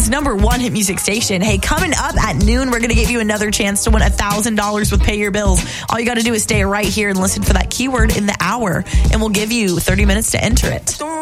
America's #1 hit music station. Hey, coming up at noon, we're going to give you another chance to win $1,000 with Pay Your Bills. All you got to do is stay right here and listen for that keyword in the hour, and we'll give you 30 minutes to enter it.